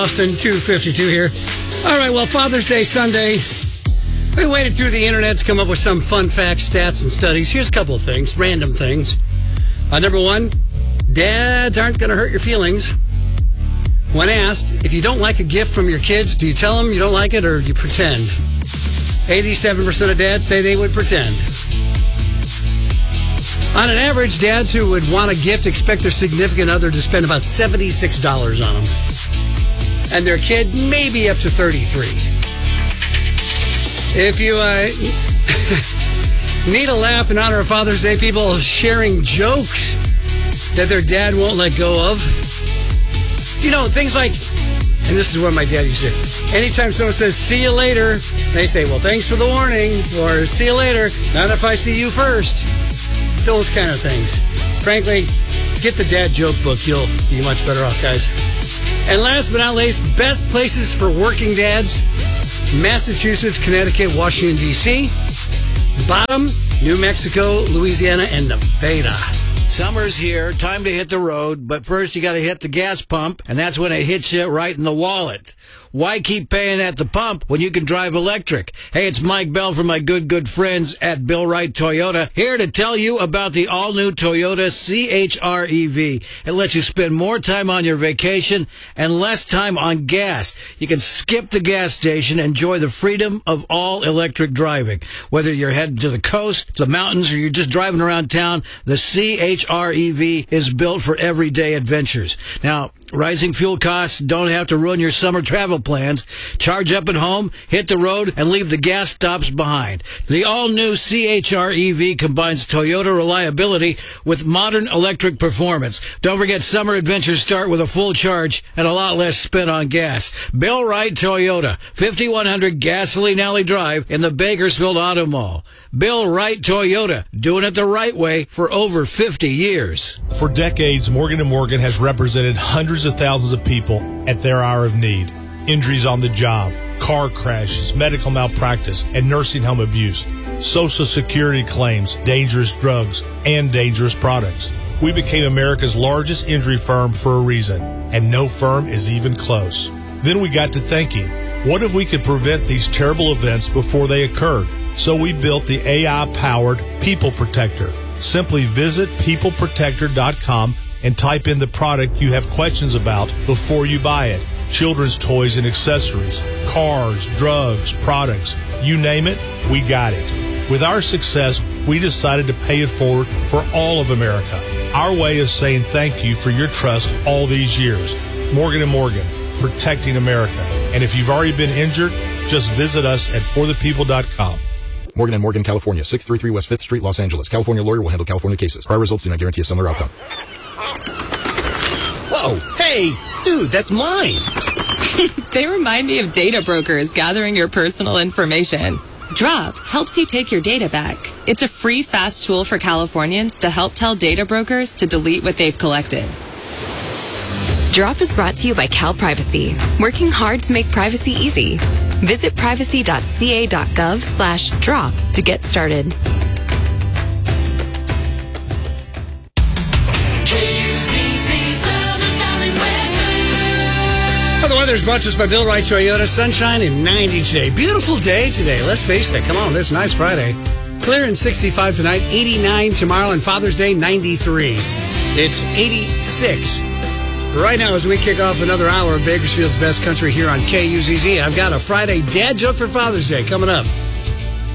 Austin 252 here. All right, well, Father's Day Sunday. We waded through the internet to come up with some fun facts, stats, and studies. Here's a couple of things, random things. Number one, dads aren't going to hurt your feelings. When asked, if you don't like a gift from your kids, do you tell them you don't like it or do you pretend? 87% of dads say they would pretend. On an average, dads who would want a gift expect their significant other to spend about $76 on them. And their kid maybe up to $33. If you need a laugh in honor of Father's Day, people sharing jokes that their dad won't let go of. You know, things like, and this is what my dad used to say, anytime someone says, see you later, they say, well, thanks for the warning, or see you later, not if I see you first. Those kind of things. Frankly, get the dad joke book. You'll be much better off, guys. And last but not least, best places for working dads: Massachusetts, Connecticut, Washington, D.C., bottom, New Mexico, Louisiana, and Nevada. Summer's here, time to hit the road, but first you got to hit the gas pump, and that's when it hits you right in the wallet. Why keep paying at the pump when you can drive electric? Hey, it's Mike Bell from my good friends at Bill Wright Toyota, here to tell you about the all-new Toyota CHR-EV. It lets you spend more time on your vacation and less time on gas. You can skip the gas station and enjoy the freedom of all-electric driving. Whether you're heading to the coast, the mountains, or you're just driving around town, the CHR-EV is built for everyday adventures. Now, rising fuel costs don't have to ruin your summer travel plans. Charge up at home, hit the road, and leave the gas stops behind. The all-new CHR-EV combines Toyota reliability with modern electric performance. Don't forget, summer adventures start with a full charge and a lot less spent on gas. Bill Wright Toyota, 5100 Gasoline Alley Drive in the Bakersfield Auto Mall. Bill Wright Toyota, doing it the right way for over 50 years. For decades, Morgan & Morgan has represented hundreds of thousands of people at their hour of need. Injuries on the job, car crashes, medical malpractice, and nursing home abuse, Social Security claims, dangerous drugs, and dangerous products. We became America's largest injury firm for a reason, and no firm is even close. Then we got to thinking, what if we could prevent these terrible events before they occurred? So we built the AI-powered People Protector. Simply visit peopleprotector.com and type in the product you have questions about before you buy it. Children's toys and accessories, cars, drugs, products, you name it, we got it. With our success, we decided to pay it forward for all of America. Our way of saying thank you for your trust all these years. Morgan & Morgan, protecting America. And if you've already been injured, just visit us at forthepeople.com. Morgan & Morgan, California, 633 West 5th Street, Los Angeles. California lawyer will handle California cases. Prior results do not guarantee a similar outcome. Whoa, hey, dude, that's mine. They remind me of data brokers gathering your personal information. Drop helps you take your data back. It's a free, fast tool for Californians to help tell data brokers to delete what they've collected. Drop is brought to you by CalPrivacy, working hard to make privacy easy. Visit privacy.ca.gov/drop to get started. The weather's brought to us by Bill Wright Toyota. Sunshine and 90 today. Beautiful day today. Let's face it. Come on, this nice Friday. Clear and 65 tonight, 89 tomorrow, and Father's Day, 93. It's 86. Right now, as we kick off another hour of Bakersfield's Best Country here on KUZZ, I've got a Friday dad joke for Father's Day coming up.